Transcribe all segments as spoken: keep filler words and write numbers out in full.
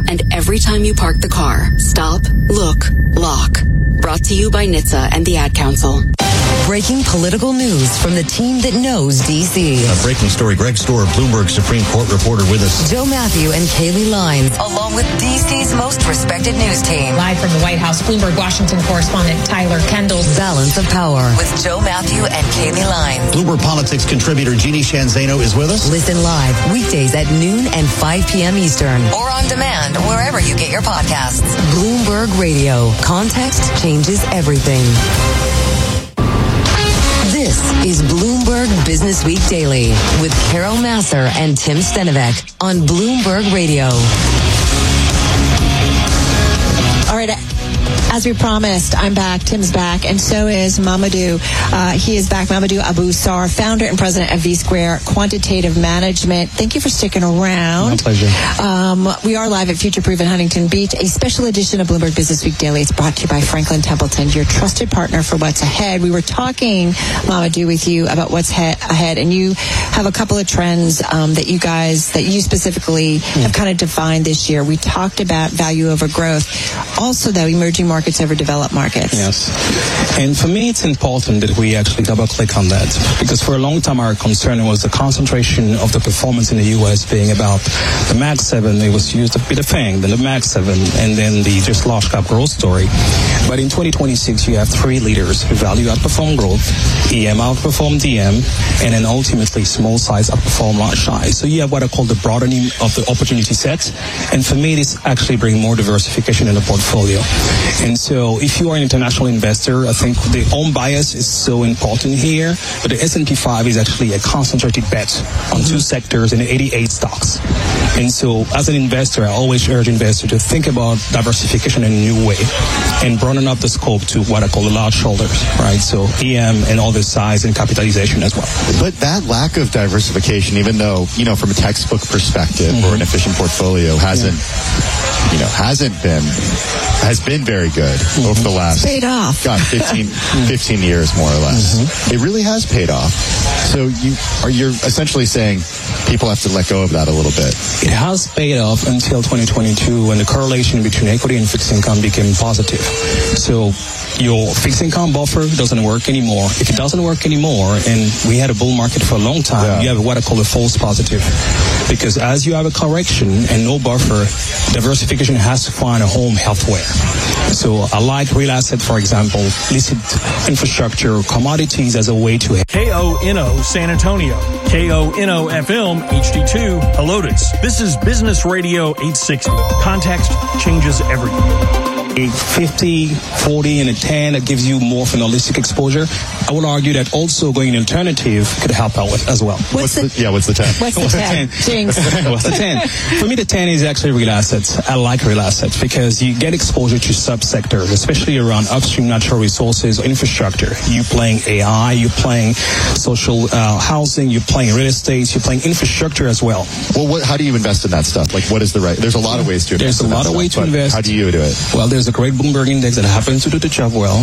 And every time you park the car, stop, look, lock. Brought to you by N H T S A and the Ad Council. Breaking political news from the team that knows D C. A breaking story. Greg Storer, Bloomberg Supreme Court reporter with us. Joe Matthew and Kaylee Lines, along with D C's most respected news team. Live from the White House, Bloomberg Washington correspondent Tyler Kendall. Balance of Power with Joe Matthew and Kaylee Lines. Bloomberg Politics contributor Jeannie Shanzano is with us. Listen live weekdays at noon and five p.m. Eastern. Or on demand wherever you get your podcasts. Bloomberg Radio. Context changes everything. This is Bloomberg Business Week Daily with Carol Massar and Tim Stenovec on Bloomberg Radio. All right. As we promised, I'm back. Tim's back, and so is Mamadou. Uh, he is back. Mamadou Abou-Sar, founder and president of V-Square Quantitative Management. Thank you for sticking around. My pleasure. Um, we are live at Future Proof in Huntington Beach, a special edition of Bloomberg Business Week Daily. It's brought to you by Franklin Templeton, your trusted partner for what's ahead. We were talking, Mamadou, with you about what's he- ahead, and you have a couple of trends um, that you guys, that you specifically mm. have kind of defined this year. We talked about value over growth. Also, though, emerging markets over developed markets. Yes. And for me, it's important that we actually double click on that, because for a long time our concern was the concentration of the performance in the U S being about the Mag seven. It was used to be the FANG, then the Mag seven, and then the just large cap growth story. But in twenty twenty-six, you have three leaders: value outperform growth, E M outperform D M, and then ultimately small size outperform large size. So you have what I call the broadening of the opportunity set. And for me, this actually brings more diversification in the portfolio. And so if you are an international investor, I think the home bias is so important here. But the S and P five is actually a concentrated bet on two sectors and eighty-eight stocks. And so as an investor, I always urge investors to think about diversification in a new way and broaden up the scope to what I call the large shoulders, right? So E M and all the size and capitalization as well. But that lack of diversification, even though, you know, from a textbook perspective mm-hmm. or an efficient portfolio hasn't, yeah. you know, hasn't been, has been very good mm-hmm. over the last, paid off. God, fifteen, fifteen years more or less. Mm-hmm. It really has paid off. So you are, you're essentially saying people have to let go of that a little bit. It has paid off until twenty twenty-two, when the correlation between equity and fixed income became positive. So your fixed income buffer doesn't work anymore. If it doesn't work anymore, and we had a bull market for a long time, yeah. you have what I call a false positive. Because as you have a correction and no buffer, diversification has to find a home elsewhere. So I like real asset, for example, listed infrastructure, commodities as a way to... K O N O San Antonio, K O N O F M H D two Helotes. This is Business Radio eight sixty. Context changes everything. A fifty, forty, and a ten that gives you more of an holistic exposure. I would argue that also going alternative could help out with as well. What's, what's the, the yeah? What's the ten? What's the what's ten? Jinx. What's the ten? For me, the ten is actually real assets. I like real assets because you get exposure to subsectors, especially around upstream natural resources or infrastructure. You're playing A I, you're playing social uh, housing, you're playing real estate, you're playing infrastructure as well. Well, what, how do you invest in that stuff? Like, what is the right? There's a lot of ways to invest. There's a in lot that of ways to stuff, invest. How do you do it? Well, there's a great Bloomberg index that happens to do the job well.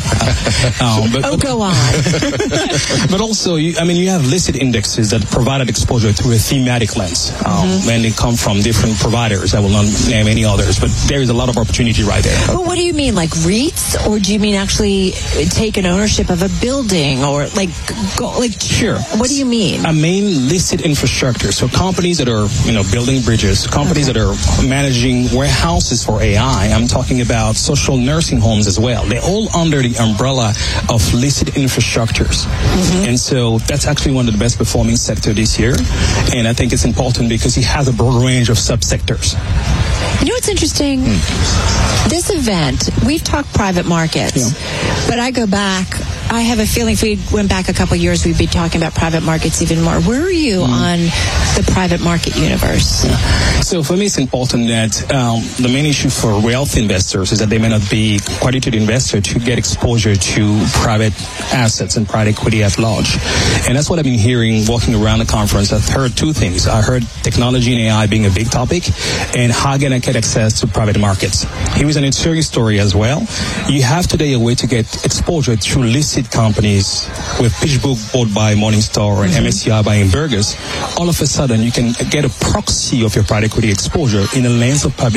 um, but, oh, go on. But also, you, I mean, you have listed indexes that provided exposure through a thematic lens, um, mm-hmm. and they come from different providers. I will not name any others, but there is a lot of opportunity right there. Well, what do you mean, like REITs, or do you mean actually take an ownership of a building, or like, go, like? Sure. What do you mean? I mean listed infrastructure. So companies that are, you know, building bridges, companies okay. that are managing warehouses for A I. I'm talking about social nursing homes as well. They're all under the umbrella of listed infrastructures. Mm-hmm. And so that's actually one of the best performing sectors this year. And I think it's important because it has a broad range of subsectors. You know what's interesting? Mm. This event, we've talked private markets, yeah. but I go back, I have a feeling if we went back a couple of years, we'd be talking about private markets even more. Where are you mm. on the private market universe? Yeah. So for me, it's important that um, the main issue for wealth investors is that they may not be qualified investor to get exposure to private assets and private equity at large. And that's what I've been hearing walking around the conference. I've heard two things. I heard technology and A I being a big topic, and how can I get access to private markets. Here is an insurance story as well. You have today a way to get exposure through listed companies with PitchBook bought by Morningstar and mm-hmm. M S C I buying Burgers. All of a sudden, you can get a proxy of your private equity exposure in the lens of public